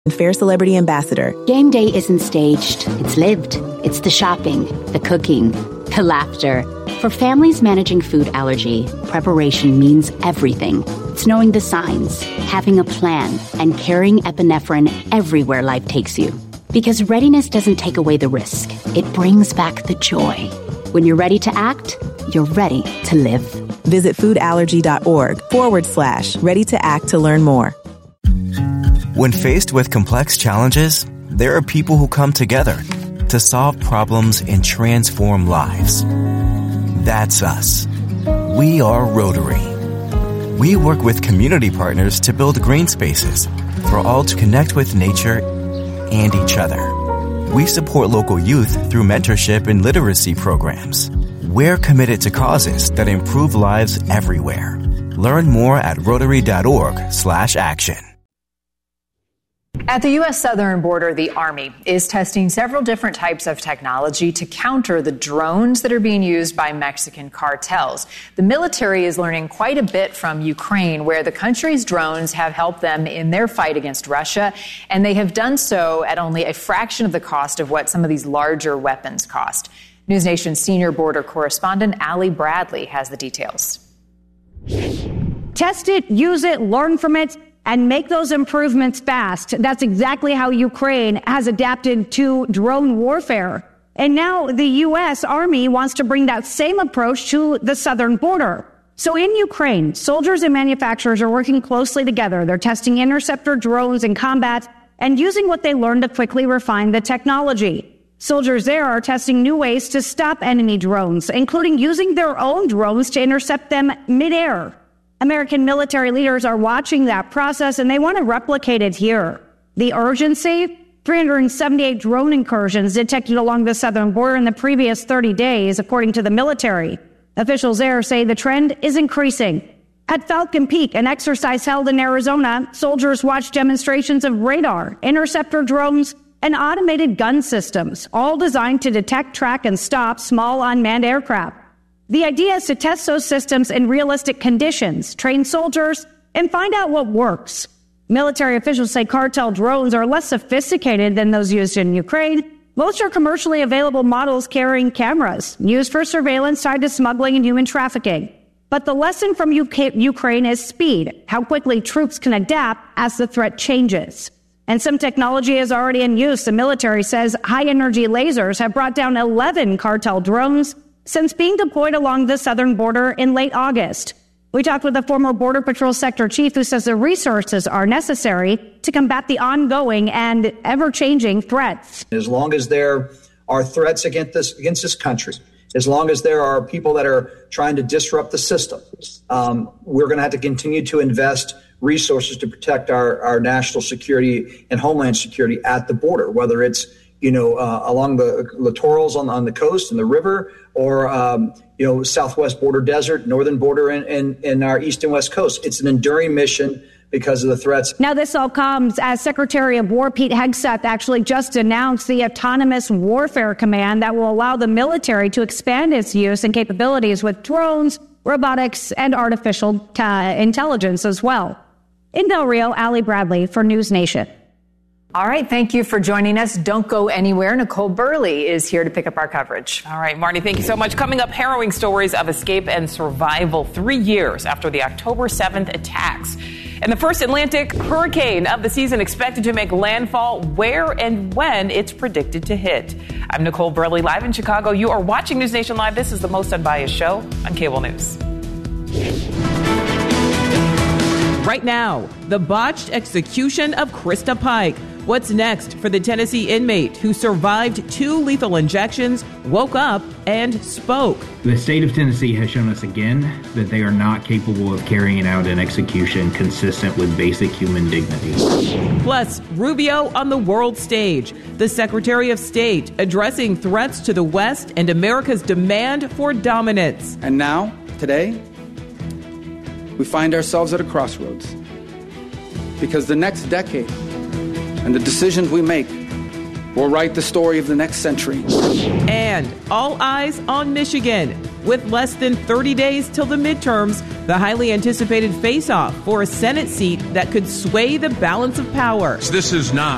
Fair Celebrity Ambassador. Game day isn't staged. It's lived. It's the shopping, the cooking, the laughter. For families managing food allergy, preparation means everything. It's knowing the signs, having a plan, and carrying epinephrine everywhere life takes you. Because readiness doesn't take away the risk. It brings back the joy. When you're ready to act, you're ready to live. Visit foodallergy.org/ready to act to learn more. When faced with complex challenges, there are people who come together to solve problems and transform lives. That's us. We are Rotary. We work with community partners to build green spaces for all to connect with nature and each other. We support local youth through mentorship and literacy programs. We're committed to causes that improve lives everywhere. Learn more at Rotary.org/action. At the U.S. southern border, the Army is testing several different types of technology to counter the drones that are being used by Mexican cartels. The military is learning quite a bit from Ukraine, where the country's drones have helped them in their fight against Russia, and they have done so at only a fraction of the cost of what some of these larger weapons cost. News Nation's senior border correspondent Ali Bradley has the details. Test it, use it, learn from it, and make those improvements fast. That's exactly how Ukraine has adapted to drone warfare. And now the U.S. Army wants to bring that same approach to the southern border. So in Ukraine, soldiers and manufacturers are working closely together. They're testing interceptor drones in combat and using what they learned to quickly refine the technology. Soldiers there are testing new ways to stop enemy drones, including using their own drones to intercept them midair. American military leaders are watching that process, and they want to replicate it here. The urgency? 378 drone incursions detected along the southern border in the previous 30 days, according to the military. Officials there say the trend is increasing. At Falcon Peak, an exercise held in Arizona, soldiers watched demonstrations of radar, interceptor drones, and automated gun systems, all designed to detect, track, and stop small unmanned aircraft. The idea is to test those systems in realistic conditions, train soldiers, and find out what works. Military officials say cartel drones are less sophisticated than those used in Ukraine. Most are commercially available models carrying cameras, used for surveillance tied to smuggling and human trafficking. But the lesson from Ukraine is speed, how quickly troops can adapt as the threat changes. And some technology is already in use. The military says high-energy lasers have brought down 11 cartel drones since being deployed along the southern border in late August. We talked with a former Border Patrol sector chief who says the resources are necessary to combat the ongoing and ever-changing threats. As long as there are threats against this country, as long as there are people that are trying to disrupt the system, we're going to have to continue to invest resources to protect our national security and homeland security at the border, whether it's along the littorals on the coast and the river, or southwest border desert, northern border, and our east and west coast. It's an enduring mission because of the threats. Now, this all comes as Secretary of War Pete Hegseth actually just announced the Autonomous Warfare Command that will allow the military to expand its use and capabilities with drones, robotics, and artificial intelligence as well. In Del Rio, Ali Bradley for News Nation. All right. Thank you for joining us. Don't go anywhere. Nicole Burley is here to pick up our coverage. All right, Marty, thank you so much. Coming up, harrowing stories of escape and survival 3 years after the October 7th attacks. And the first Atlantic hurricane of the season expected to make landfall where and when it's predicted to hit. I'm Nicole Burley, live in Chicago. You are watching News Nation Live. This is the most unbiased show on cable news. Right now, the botched execution of Krista Pike. What's next for the Tennessee inmate who survived 2 lethal injections, woke up, and spoke? The state of Tennessee has shown us again that they are not capable of carrying out an execution consistent with basic human dignity. Plus, Rubio on the world stage. The Secretary of State addressing threats to the West and America's demand for dominance. And now, today, we find ourselves at a crossroads. Because the next decade and the decisions we make will write the story of the next century. And all eyes on Michigan. With less than 30 days till the midterms, the highly anticipated face-off for a Senate seat that could sway the balance of power. This is not